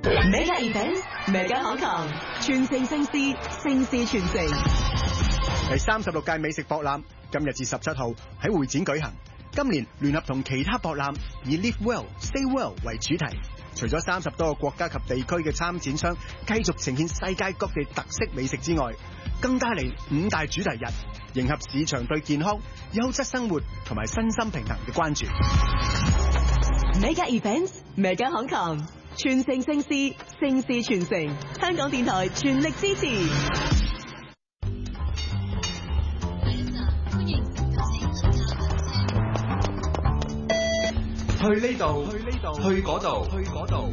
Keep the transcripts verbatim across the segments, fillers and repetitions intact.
Mega Events Mega Hong Kong，傳承盛事，盛事傳承。 第三十六屆美食博覽今日至十七號喺會展舉行。今年聯合同其他博覽以 Live Well, Stay Well 為主題，除咗三十多個國家及地區嘅參展商繼續呈現世界各地特色美食之外，更帶嚟五大主題日，迎合市場對健康、優質生活同埋身心平衡嘅關注。 Mega Events Mega Hong Kong，傳承盛事，盛事傳承。香港電台全力支持。 去呢度，去呢度，去嗰度，去嗰度。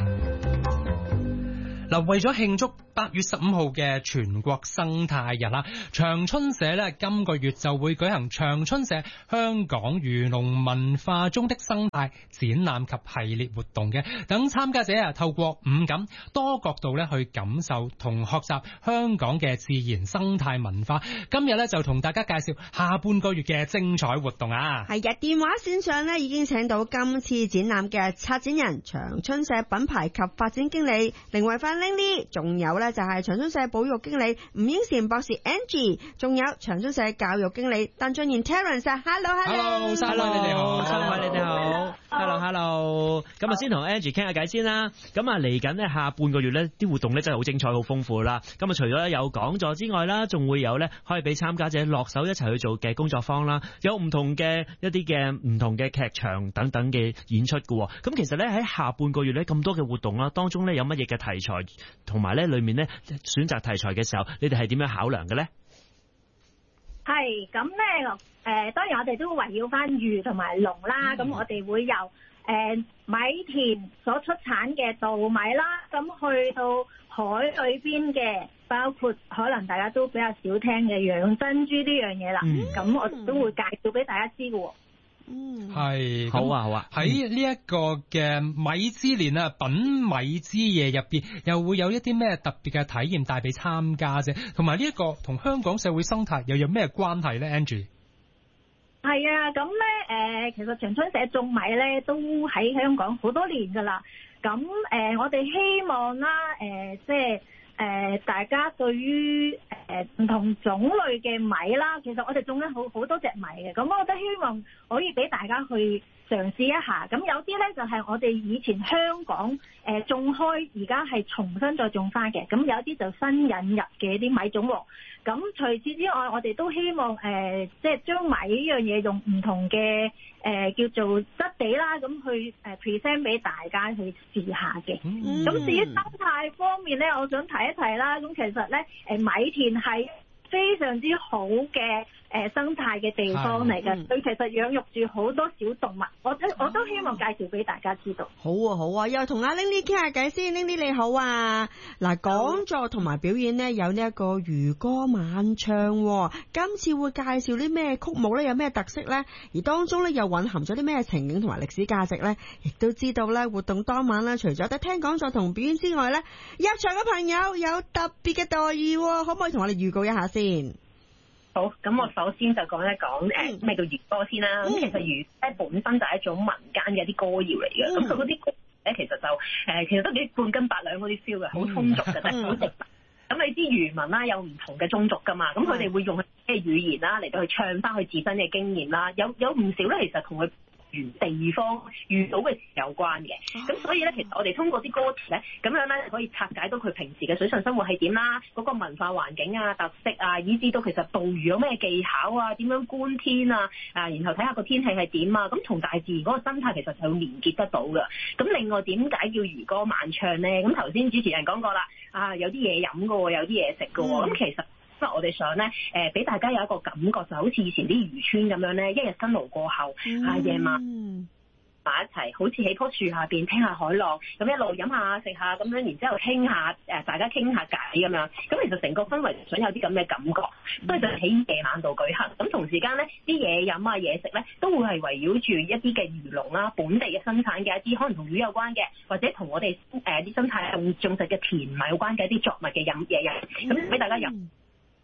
嗱，為咗慶祝八月十五號嘅全國生態日啦，長春社咧今個月就會舉行長春社香港漁農文化中的生態展覽及系列活動嘅，等參加者啊透過五感多角度咧去感受同學習香港嘅自然生態文化。今日咧就同大家介紹下半個月嘅精彩活動啊！ 係日電話線上咧已經請到今次展覽嘅策展人長春社品牌及發展經理凌慧芬 Lindy， 仲有咧就係長春社保育經理吳英善博士 Angie， 仲有長春社教育經理鄧俊賢 Terence。Hello Hello， 三位你哋好，三位你哋好 ，Hello Hello， 咁啊先同 Angie 傾下偈先啦。咁啊嚟緊呢下半個月呢啲活動呢真係好精彩，好豐富啦。咁啊除咗有講座之外啦，仲會有呢可以俾參加者落手一齊去做嘅工作坊啦，有唔同嘅一啲嘅唔同嘅劇場等等嘅演出㗎。咁其實呢喺下半個月呢咁多嘅活動啦，當中呢有乜嘢嘅題材，同埋呢裏面呢選擇題材嘅時候，你哋係點樣考量嘅呢？ 係咁咧，誒、呃、當然我哋都圍繞翻魚同埋龍啦，咁、嗯、我哋會由誒、呃、米田所出產嘅稻米啦，咁去到海裏邊嘅，包括可能大家都比較少聽嘅養珍珠呢樣嘢啦，咁、嗯、我都會介紹俾大家知嘅喎。 嗯，係好啊好啊！ 喺呢一個嘅米之年啊，品米之夜入邊，又會有一啲咩特別嘅體驗帶俾參加者，同埋呢一個同香港社會生態又有咩關係咧 ？Angie， 係啊，咁咧誒，其實長春社種米咧都喺香港好多年噶啦，咁誒、呃，我哋希望啦，誒、呃，即係。誒、呃，大家對於誒唔同種類嘅米啦，其實我哋種緊好好多隻米嘅，咁我覺得希望可以俾大家去嘗試一下。咁有啲咧就係、是、我哋以前香港誒、呃、種開，而家係重新再種翻嘅。咁有啲就新引入嘅一啲米種喎。咁除此之外，我哋都希望誒、呃，即係將米呢樣嘢用唔同嘅誒、呃、叫做質地啦，咁去誒 present 俾大家去試下嘅。咁、嗯、至於生態方面咧，我想提一提啦。咁其實咧，誒米田係非常之好嘅誒生態嘅地方嚟嘅，佢其實養育住好多小動物，我都我都希望介紹俾大家知道。 好啊好啊，又同阿 Lindy 傾下偈先。Lindy 你好啊，嗱，講座同埋表演呢，有呢一個漁歌晚唱，今次會介紹啲咩曲目呢？有咩特色呢？而當中呢，又蘊含咗啲咩情景同埋歷史價值呢？亦都知道呢，活動當晚呢，除咗得聽講座同表演之外呢，入場嘅朋友有特別嘅待遇，可唔可以同我哋預告一下先？ 好，咁我首先就講一講誒咩叫漁歌先啦。咁、嗯、其實漁咧本身就係一種民間嘅一啲歌謠嚟嘅。咁佢嗰啲歌咧其實就誒、呃、其實都幾半斤八兩嗰啲 feel 嘅，好通俗嘅，但係好直白。咁你知漁民啦有唔同嘅宗族噶嘛，咁佢哋會用佢嘅語言啦嚟到去唱翻佢自身嘅經驗啦。有有唔少咧，其實同佢原地方遇到嘅事有關嘅，咁所以咧，其實我哋通過啲歌詞咧，咁樣咧可以拆解到佢平時嘅水上生活係點啦，嗰個文化環境啊、特色啊，以至到其實捕魚有咩技巧啊、點樣觀天啊，啊，然後睇下個天氣係點啊，咁同大自然嗰個生態其實就會連結得到嘅。咁另外點解叫漁歌晚唱咧？咁頭先主持人講過啦，啊有啲嘢飲嘅喎，有啲嘢食嘅喎，咁、嗯、其實。即係我哋想咧，誒、呃、俾大家有一個感覺，就好似以前啲漁村咁樣咧，一日辛勞過後，嗯、啊夜晚埋一齊，好似喺棵樹下邊聽下海浪，咁一路飲下食下咁樣，然之後傾下誒，大家傾下偈咁樣，咁其實成個氛圍想有啲咁嘅感覺，所以就喺夜晚度舉行。咁同時間咧，啲嘢飲啊嘢食咧，都會係圍繞住一啲嘅漁農啦、本地嘅生產嘅一啲可能同魚有關嘅，或者同我哋誒啲生態種種植嘅田米有關嘅一啲作物嘅飲嘢飲，咁俾大家飲。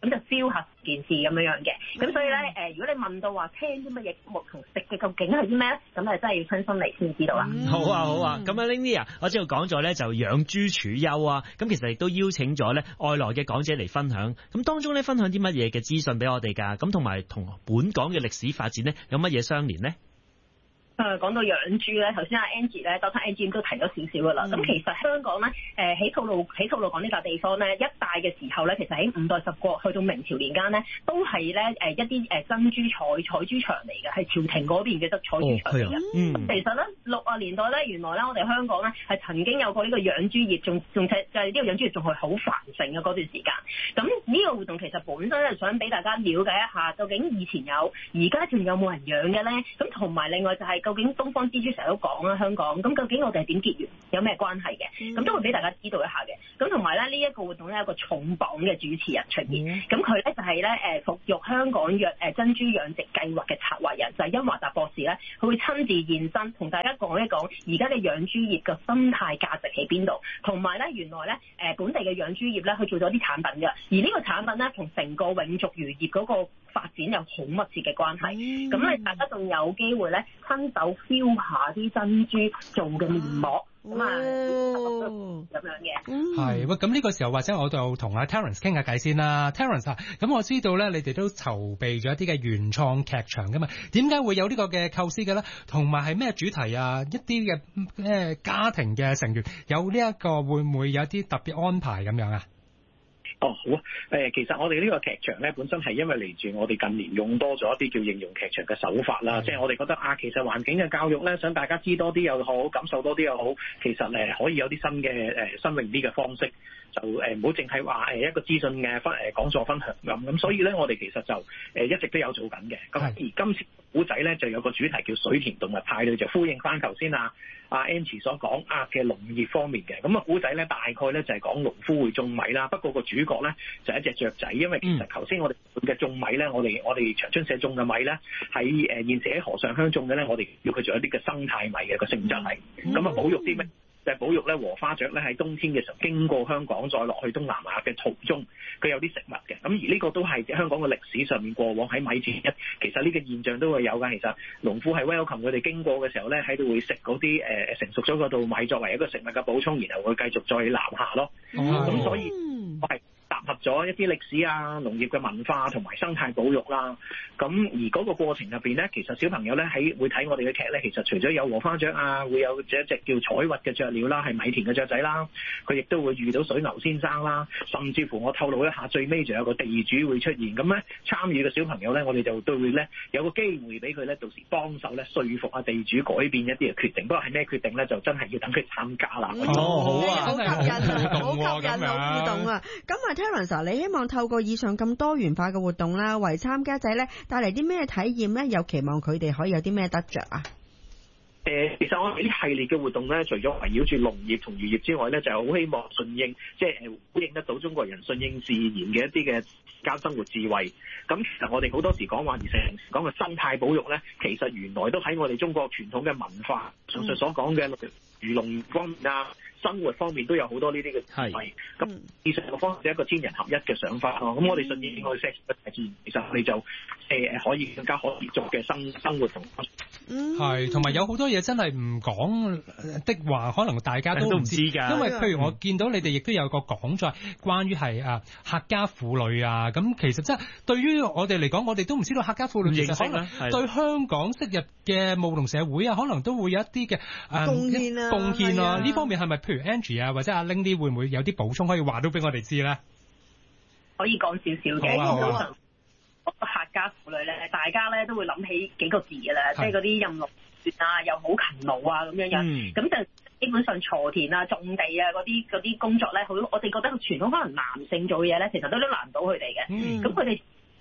咁就 feel 下件事咁樣樣嘅。咁所以咧誒、呃，如果你問到話聽啲乜嘢目同食嘅究竟係啲咩咧，咁啊真係要親身嚟先知道啦。 好啊好啊，咁啊 Lindy 啊，我知道講咗咧就養豬處優啊，咁其實亦都邀請咗咧外來嘅講者嚟分享，咁當中咧分享啲乜嘢嘅資訊俾我哋㗎？咁同埋同本港嘅歷史發展咧有乜嘢相連咧？ 誒講到養豬咧，頭先阿 Angie 咧，Doctor Angie 都提咗少少噶啦。咁、嗯、其實香港咧，誒喺吐露喺吐露港呢笪地方咧，一帶嘅時候咧，其實喺五代十國去到明朝年間咧，都係咧誒一啲誒珍珠採採珠場嚟嘅，係朝廷嗰邊嘅得採珠場嚟嘅。哦、嗯，其實咧六啊年代咧，原來咧我哋香港咧係曾經有過呢個養豬業，仲仲且就係呢個養豬業仲係好繁盛嘅嗰段時間。咁呢個活動其實本身係想俾大家了解一下，究竟以前有，而家仲有冇人養嘅咧？咁同埋另外就係、是。究竟東方之珠成日都講啦，香港咁究竟我哋係點結緣，有咩關係嘅？咁、嗯、都會俾大家知道一下嘅。咁同埋咧，呢、這、一個活動咧有一個重磅嘅主持人出現，咁佢咧就係咧誒，復育香港養誒珍珠養殖計劃嘅策劃人，就係、是、殷華達博士咧，佢會親自現身，同大家講一講而家嘅養豬業嘅生態價值喺邊度，同埋咧原來咧誒本地嘅養豬業咧，佢做咗啲產品嘅，而呢個產品咧同成個永續漁業嗰個發展有好密切嘅關係。咁你、嗯、大家仲有機會咧親手 feel 下啲珍珠做嘅面膜，咁啊咁樣嘅。 係喂，咁呢個時候或者我就同阿 Terence 傾下偈先啦。Terence 啊，咁我知道咧，你哋都籌備咗一啲嘅原創劇場噶嘛？點解會有呢個嘅構思嘅咧？同埋係咩主題啊？一啲嘅誒家庭嘅成員有呢一個會唔會有啲特別安排咁樣啊？ 哦，好啊！誒，其實我哋呢個劇場咧，本身係因為嚟自我哋近年用多咗一啲叫應用劇場嘅手法啦，即係我哋覺得啊，其實環境嘅教育咧，想大家知多啲又好，感受多啲又好，其實誒可以有啲新嘅誒新穎啲嘅方式，就誒唔好淨係話誒一個資訊嘅分誒講座分享咁，咁所以咧我哋其實就誒一直都有做緊嘅。咁而今次古仔咧就有個主題叫水田動物派對，就呼應翻頭先啊阿 Angie 所講啊嘅農業方面嘅。咁啊古仔咧大概咧就係講農夫會種米啦，不過個主角咧就係一隻雀仔，因為其實頭先我哋嘅種米咧，我哋我哋長春社種嘅米咧喺誒現時喺河上鄉種嘅咧，我哋要佢做一啲嘅生態米嘅個性質係，咁啊保育啲咩？就係保育咧禾花雀咧喺冬天嘅時候經過香港再落去東南亞嘅途中，佢有啲食物嘅。咁而呢個都係香港嘅歷史上面過往喺米前一，其實呢個現象都會有㗎。其實農夫係 welcome 佢哋經過嘅時候咧，喺度會食嗰啲誒成熟咗嗰度米作為一個食物嘅補充，然後會繼續再南下咯。咁、嗯、所以我係集合咗一啲歷史啊、農業嘅文化同埋生態保育啦。咁而嗰個過程入邊咧，其實小朋友咧喺會睇我哋嘅劇咧，其實除咗有禾花雀啊，會有一隻叫彩核嘅雀鳥啦，係米田嘅雀仔啦，佢亦都會遇到水牛先生啦，甚至乎我透露一下，最尾仲有個地主會出現。咁咧參與嘅小朋友咧，我哋就都會咧有個機會俾佢咧，到時幫手咧說服啊地主改變一啲嘅決定。不過係咩決定咧，就真係要等佢參加啦。 哦，好啊，好吸引啊，好吸引，好互動啊！咁啊 Terence， 你希望透過以上咁多元化嘅活動啦，為參加者咧帶嚟啲咩體驗咧？又期望佢哋可以有啲咩得着啊？ 誒，其實我哋呢系列嘅活動咧，除咗圍繞住農業同漁業之外咧，就係好希望順應，即係誒呼應得到中國人順應自然嘅一啲嘅家生活智慧。咁其實我哋好多時講話而成講嘅生態保育咧，其實原來都喺我哋中國傳統嘅文化上述所講嘅漁農方面啊、生活方面都有好多呢啲嘅智慧。咁以上個方式係一個天人合一嘅想法咯。咁我哋順應我哋 set 不自然，其實我哋就誒可以更加可持續嘅生生活同係，同埋有好多嘢真係唔講的話，可能大家都唔知㗎。因為譬如我見到你哋亦都有個講座，關於係啊客家婦女啊，咁其實真係對於我哋嚟講，我哋都唔知道客家婦女其實可能對香港昔日嘅務農社會啊，可能都會有一啲嘅誒貢獻啊，貢獻啊呢方面係咪譬如 Angie 啊或者阿 Ling 會唔會有啲補充可以話到俾我哋知咧？ 可以講少少嘅。好啊。客家婦女咧，大家咧都會諗起幾個字嘅啦，即係嗰啲任勞任怨啊，又好勤勞啊咁樣樣。咁、嗯、就基本上鋤田啊、種地啊嗰啲嗰啲工作咧，好我哋覺得傳統可能男性做嘅嘢咧，其實都都難唔到佢哋嘅。咁佢哋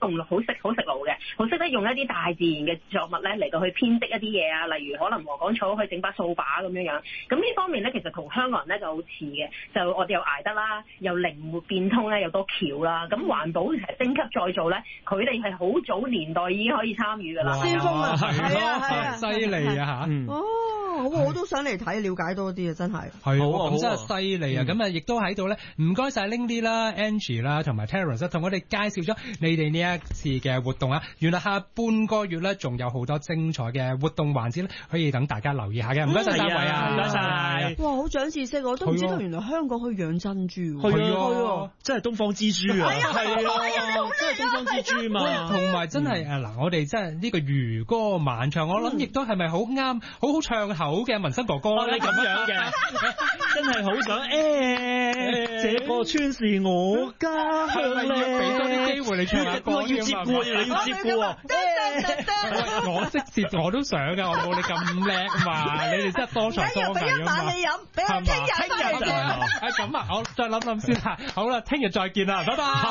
用好識好食腦嘅，好識得用一啲大自然嘅作物咧嚟到去編織一啲嘢啊，例如可能禾稈草去整把掃把咁樣樣。咁呢方面咧，其實同香港人咧就好似嘅，就我哋又捱得啦，又靈活變通咧，又多橋啦。咁環保其實升級再造咧，佢哋係好早年代已經可以參與㗎啦。 先鋒啊，係啊係啊， 犀利啊嚇！ 哦，我都想嚟睇了解多啲啊，真係。 係啊，咁真係犀利啊！咁啊，亦都喺度咧，唔該晒 Lindy 啦、Angie 啦，同埋 Terence 同我哋介紹咗你哋呢一次嘅活動啊！原來下半個月咧，仲有好多精彩嘅活動環節咧，可以等大家留意下嘅。唔該晒三位啊！ 唔該晒！ 哇，好長知識，我都唔知道原來香港可以養珍珠。 係啊，真係東方之珠啊！係啊，真係東方之珠嘛！ 同埋真係誒嗱，我哋真係呢個漁歌晚唱，我諗亦都係咪好啱、好好唱口嘅文生哥哥咧？ 咁樣嘅，真係好想誒，這個村是我家鄉咧。 要俾多啲機會你唱下歌要接過，你要接過。 我識接我都想㗎，我冇你咁叻嘛。你哋真係多才多藝㗎嘛。 俾一晚你飲，俾我聽日翻嚟嘅。 係咁啊，我再諗諗先啦。好啦，聽日再見啦，拜拜。